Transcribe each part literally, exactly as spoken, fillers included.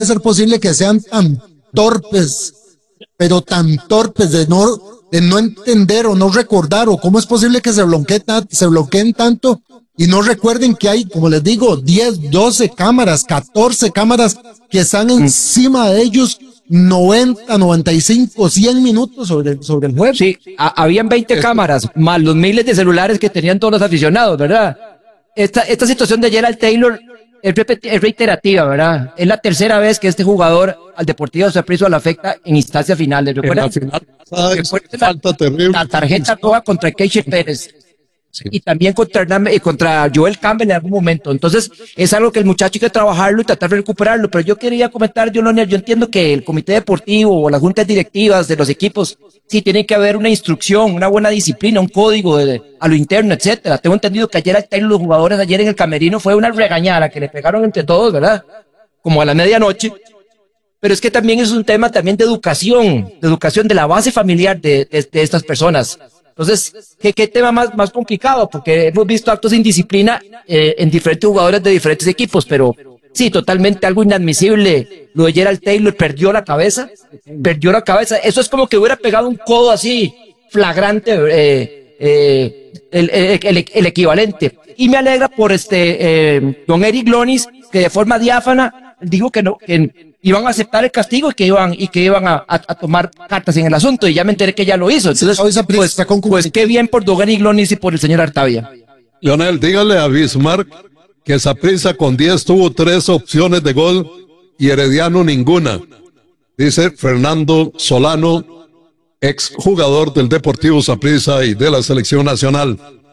ser posible que sean tan torpes, pero tan torpes de no, de no entender o no recordar, o cómo es posible que se bloqueen, se bloqueen tanto y no recuerden que hay, como les digo, diez, doce cámaras, catorce cámaras que están encima de ellos noventa, noventa y cinco, cien minutos sobre, sobre el juego. Sí, a, habían veinte Esto. cámaras, más los miles de celulares que tenían todos los aficionados, ¿verdad? Esta, esta situación de Gerald Taylor es, es reiterativa, ¿verdad? Es la tercera vez que este jugador al Deportivo Saprissa lo afecta en instancias finales. ¿Recuerdan? Final, falta terrible. La tarjeta roja contra Keisher Pérez. Sí. Y también contra, contra Joel Campbell en algún momento. Entonces, es algo que el muchacho hay que trabajarlo y tratar de recuperarlo. Pero yo quería comentar, yo, yo entiendo que el comité deportivo o las juntas directivas de los equipos, sí, tiene que haber una instrucción, una buena disciplina, un código de, a lo interno, etcétera. Tengo entendido que ayer los jugadores ayer en el camerino fue una regañada que le pegaron entre todos, ¿verdad? Como a la medianoche. Pero es que también es un tema también de educación, de educación de la base familiar de, de, de estas personas. Entonces, ¿qué, qué tema más, más complicado? Porque hemos visto actos de indisciplina eh, en diferentes jugadores de diferentes equipos, pero sí, totalmente algo inadmisible. Lo de Gerald Taylor perdió la cabeza, perdió la cabeza. Eso es como que hubiera pegado un codo así, flagrante, eh, eh, el, el, el, el equivalente. Y me alegra por este eh, don Eric Lonis, que de forma diáfana dijo que no, que iban a aceptar el castigo y que iban y que iban a, a, a tomar cartas en el asunto, y ya me enteré que ya lo hizo. Entonces, pues, pues qué bien por don Eric Lonis y por el señor Artavia. Leonel, dígale a Bismarck que Saprissa con diez tuvo tres opciones de gol y Herediano ninguna. Dice Fernando Solano, ex jugador del Deportivo Saprissa y de la selección nacional.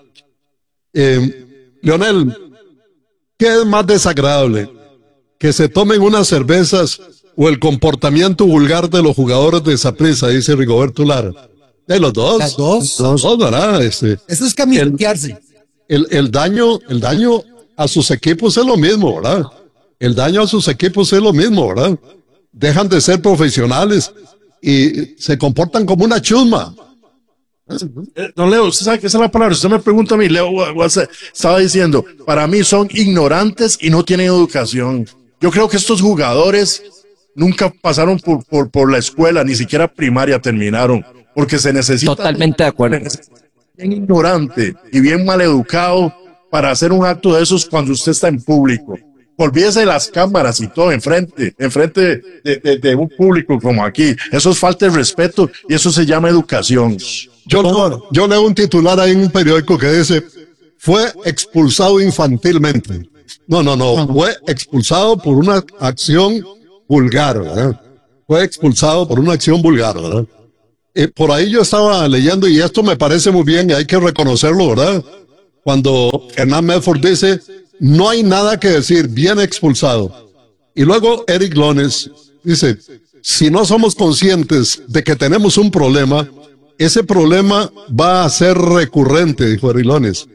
Eh, Leonel, ¿qué es más desagradable? ¿Que se tomen unas cervezas o el comportamiento vulgar de los jugadores de Saprissa? Dice Rigoberto Lara. De los dos. Las dos. Los dos, ¿verdad? Este, Eso es camisetearse. El, el, el daño, el daño a sus equipos es lo mismo, ¿verdad? El daño a sus equipos es lo mismo, ¿verdad? Dejan de ser profesionales y se comportan como una chusma. Eh, don Leo, usted sabe que esa es la palabra. Usted me pregunta a mí, Leo estaba diciendo, para mí son ignorantes y no tienen educación. Yo creo que estos jugadores nunca pasaron por, por, por la escuela, ni siquiera primaria terminaron, porque se necesita... Totalmente de acuerdo. Bien ignorante y bien maleducado para hacer un acto de esos cuando usted está en público. Olvídese de las cámaras y todo enfrente, enfrente de, de, de, de un público como aquí. Eso es falta de respeto y eso se llama educación. Yo, yo leo un titular ahí en un periódico que dice, fue expulsado infantilmente. No, no, no, fue expulsado por una acción vulgar, ¿verdad? Fue expulsado por una acción vulgar, ¿verdad? Eh, por ahí yo estaba leyendo y esto me parece muy bien y hay que reconocerlo, ¿verdad? Cuando Hernán Medford dice, no hay nada que decir, bien expulsado. Y luego Eric Lones dice, si no somos conscientes de que tenemos un problema, ese problema va a ser recurrente, dijo Eric Lones.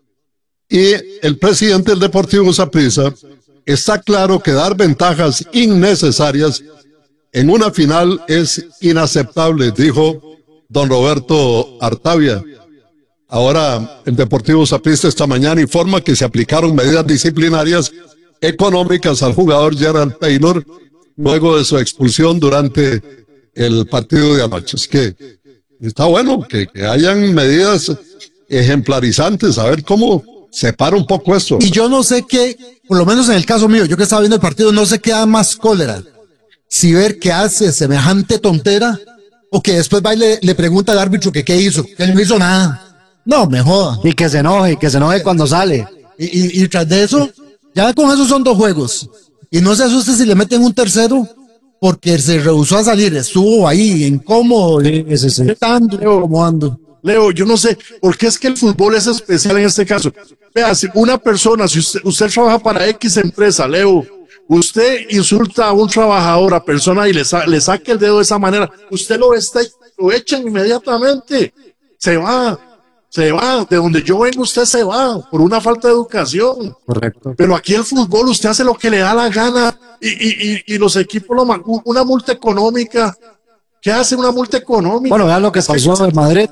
Y el presidente del Deportivo Saprissa está claro que dar ventajas innecesarias en una final es inaceptable, dijo don Roberto Artavia. Ahora el Deportivo Saprissa esta mañana informa que se aplicaron medidas disciplinarias económicas al jugador Gerald Taylor luego de su expulsión durante el partido de anoche. Es que está bueno que, que hayan medidas ejemplarizantes, a ver cómo se para un poco esto. Y yo no sé qué, por lo menos en el caso mío, yo que estaba viendo el partido, no sé qué da más cólera. Si ver que hace semejante tontera o que después va y le, le pregunta al árbitro que qué hizo, que él no hizo nada. No, me joda. Y que se enoje, que se enoje cuando sale. Y, y, y tras de eso, ya con eso son dos juegos. Y no se asuste si le meten un tercero, porque se rehusó a salir, estuvo ahí, incómodo, sí, sí, sí. Estando, incomodando. Leo, yo no sé, ¿por qué es que el fútbol es especial en este caso? Vea, si una persona, si usted, usted trabaja para X empresa, Leo, usted insulta a un trabajador, a persona y le, sa le saca el dedo de esa manera, usted lo está, lo echan inmediatamente, se va. Se va, de donde yo vengo usted se va, por una falta de educación. Correcto. Pero aquí el fútbol usted hace lo que le da la gana y, y, y, y los equipos, lo una multa económica. ¿Qué hace una multa económica? Bueno, vean lo que pasó en Madrid.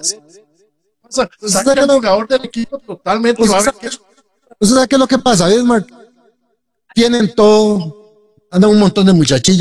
Saca el jugador del equipo totalmente. ¿Usted sabe qué es lo que pasa, Bismarck? Tienen todo, andan un montón de muchachillas.